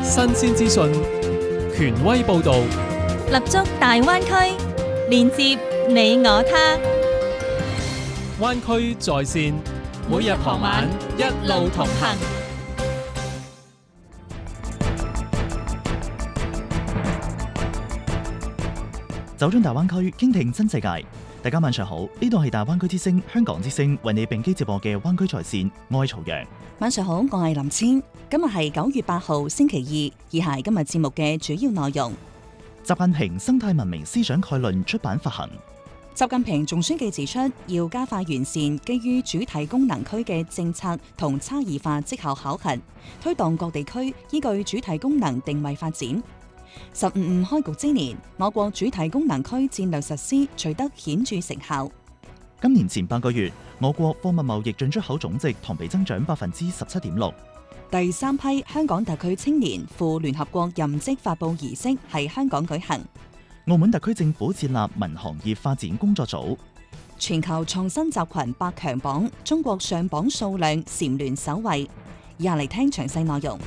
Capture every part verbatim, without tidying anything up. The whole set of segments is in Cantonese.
新鮮資訊，權威報導， 立足大灣區，連接你我他。 灣區在線，每日傍晚一路同行。 走進大灣區，傾聽新世界。大家晚上好，呢度係大灣區之聲香港之聲為你並機接播嘅灣區在線，我係曹陽。 晚上好，我係林千。今日係九月八號星期二，以下係今日節目嘅主要內容。 習近平生態文明思想概論出版發行。 習近平總書記指出，要加快完善基於主題功能區嘅政策同差異化績效考核，推動各地區依據主題功能定位發展。十五五開局之年，我國主題功能區戰略實施取得顯著成效。 今年前八個月，我國貨物貿易進出口總值同比增長百分之十七點六。 第三批香港特區青年赴聯合國任職發佈儀式喺香港舉行。 澳門特區政府設立民航業發展工作組。 全球創新集群百強榜，中國上榜數量蟬聯首位。以下嚟聽詳細內容。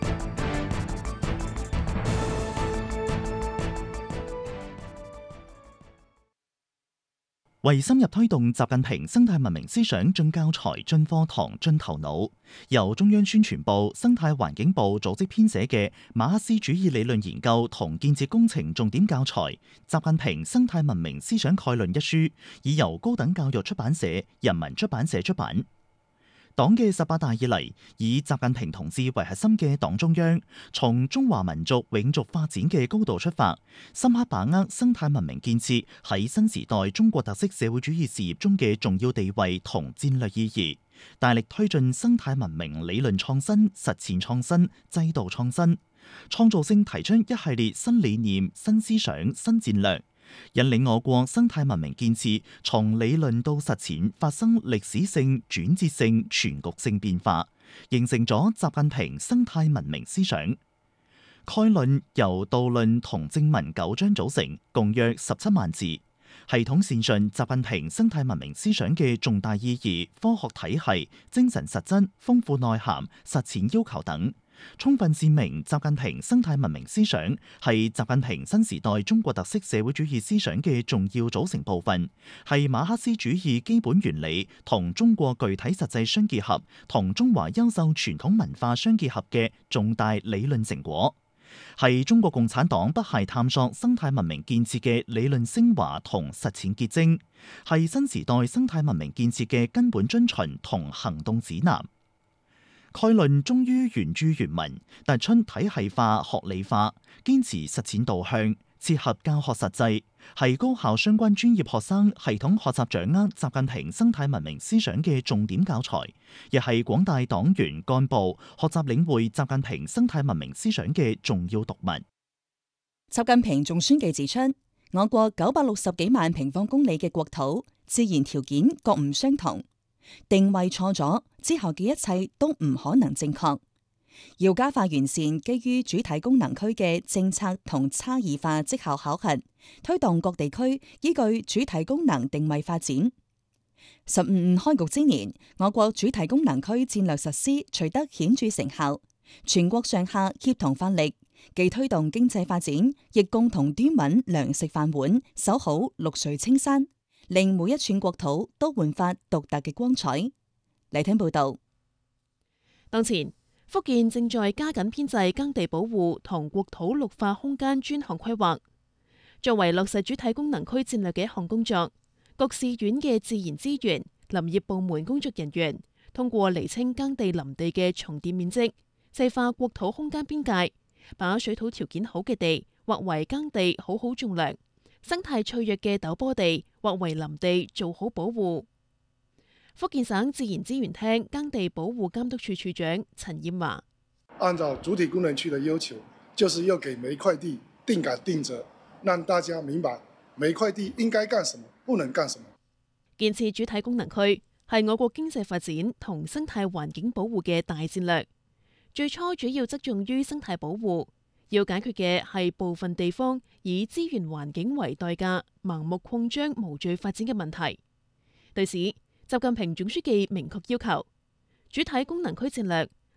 為深入推動習近平生態文明思想進教材、進課堂、進頭腦，由中央宣傳部、生態環境部組織編寫嘅馬克思主義理論研究同建設工程重點教材《習近平生態文明思想概論》一書，已由高等教育出版社、人民出版社出版。黨嘅十八大以嚟，以習近平同志為核心嘅黨中央，從中華民族永續發展嘅高度出發，深刻把握生態文明建設喺新時代中國特色社會主義事業中嘅重要地位同戰略意義，大力推進生態文明理論創新、實踐創新、制度創新，創造性提出一系列新理念、新思想、新戰略，引領我國生態文明建設從理論到實踐發生歷史性、轉折性、全局性變化，形成咗習近平生態文明思想概論。由導論同正文九章組成，共約十七萬字，系統闡述習近平生態文明思想嘅重大意義、科學體系、精神實質、豐富內涵、實踐要求等，充分闡明習近平生態文明思想係習近平新時代中國特色社會主義思想嘅重要組成部分，係馬克思主義基本原理同中國具體實際相結合，同中華優秀傳統文化相結合嘅重大理論成果，係中國共產黨不懈探索生態文明建設嘅理論升華同實踐結晶，係新時代生態文明建設嘅根本遵循同行動指南。概論忠於原著原文，突出體系化、學理化，堅持實踐導向，切合教學實際，係高校相關專業學生系統學習掌握習近平生態文明思想嘅重點教材，亦係廣大黨員幹部學習領會習近平生態文明思想嘅重要讀物。 習近平總書記指出，我國九百六十幾萬平方公里嘅國土，自然條件各唔相同。定位錯咗之後嘅一切都唔可能正確，要加快完善基於主題功能區嘅政策同差異化績效考核，推動各地區依據主題功能定位發展。十五五開局之年，我國主題功能區戰略實施取得顯著成效，全國上下協同發力，既推動經濟發展，亦共同端穩糧食飯碗，守好綠水青山，令每一寸國土都煥發獨特嘅光彩。嚟聽報道。 當前，福建正在加緊編制耕地保護同國土綠化空間專項規劃，作為落實主體功能區戰略嘅一項工作。各市縣嘅自然資源、林業部門工作人員通過釐清耕地林地嘅重疊面積，細化國土空間邊界，把水土條件好嘅地劃為耕地，好好種糧；生態脆弱嘅陡坡地劃為林地，做好保護。福建省自然資源廳耕地保護監督處處長陳燕華： 按照主體功能區的要求，就是要給每一塊地定杆定責，讓大家明白每一塊地應該幹什麼，不能幹什麼。 建設主體功能區係我國經濟發展同生態環境保護嘅大戰略。最初主要側重於生態保護，要解決嘅係部分地方以資源環境為代價盲目擴張無序發展嘅問題。對此，習近平總書記明確要求，主體功能區戰略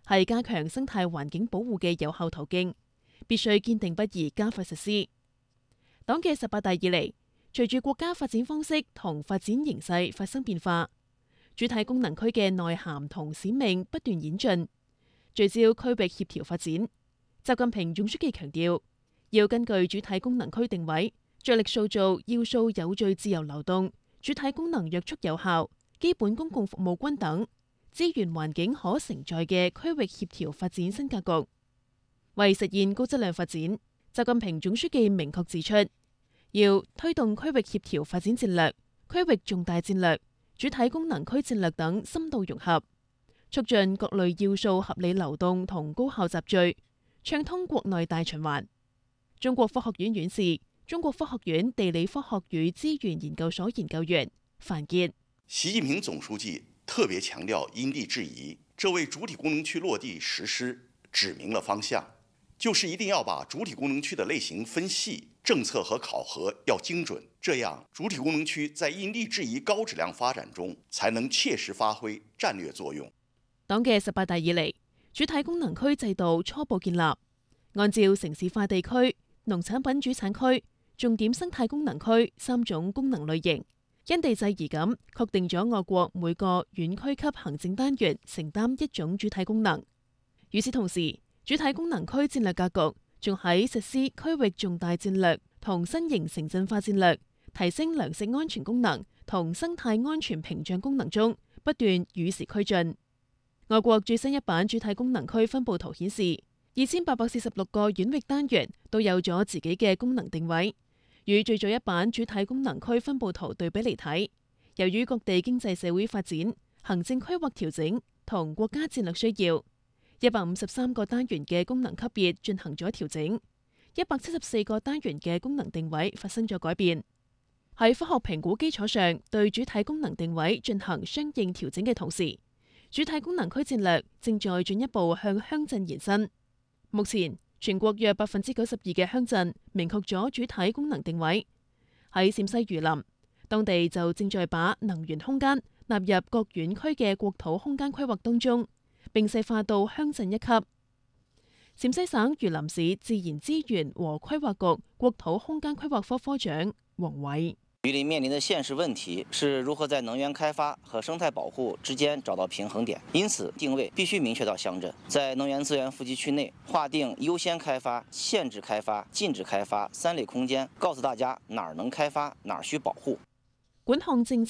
係加強生態環境保護嘅有效途徑，必須堅定不移加快實施。黨嘅十八大以嚟，隨住國家發展方式同發展形勢發生變化，主體功能區嘅內涵同使命不斷演進，聚焦區域協調發展。習近平總書記強調，要根據主體功能區定位，着力塑造要素有序、自由流動、主體功能約束有效、基本公共服務均等、資源環境可承載嘅區域協調發展新格局。為實現高質量發展，習近平總書記明確指出，要推動區域協調發展戰略、區域重大戰略、主體功能區戰略等深度融合，促進各類要素合理流動同高效集聚，暢通國內大循環。中國科學院院士、中國科學院地理科學與資源研究所研究員樊傑： 習近平總書記特別強調因地制宜，這為主體功能區落地實施指明了方向，就是一定要把主體功能區的類型分細，政策和考核要精準，這樣主體功能區在因地制宜高質量發展中，才能切實發揮戰略作用。 黨嘅十八大以嚟，主體功能區制度初步建立，按照城市化地區、農產品主產區、重點生態功能區三種功能類型，因地制宜咁確定咗我國每個縣區級行政單元承擔一種主體功能。與此同時，主體功能區戰略格局仲喺實施區域重大戰略同新型城鎮化戰略、提升糧食安全功能同生態安全屏障功能中不斷與時俱進。我國最新一版主體功能區分佈圖顯示，二千八百四十六個縣域單元都有咗自己嘅功能定位。與最早一版主體功能區分佈圖對比嚟睇，由於各地經濟社會發展、行政規劃調整同國家戰略需要，一百五十三個單元嘅功能級別進行咗調整，一百七十四個單元嘅功能定位發生咗改變。喺科學評估基礎上，對主體功能定位進行相應調整嘅同時，主體功能區戰略正在進一步向鄉鎮延伸。目前，全國約百分之九十二嘅鄉鎮明確咗主體功能定位。喺陝西榆林，當地就正在把能源空間納入各縣區嘅國土空間規劃當中，並細化到鄉鎮一級。陝西省榆林市自然資源和規劃局國土空間規劃科科長王偉： 榆林面臨的現實問題是如何在能源開發和生態保護之間找到平衡點，因此定位必須明確到鄉鎮，在能源資源腹地區內劃定優先開發、限制開發、禁止開發三類空間，告訴大家哪兒能開發，哪兒需保護。 管控政策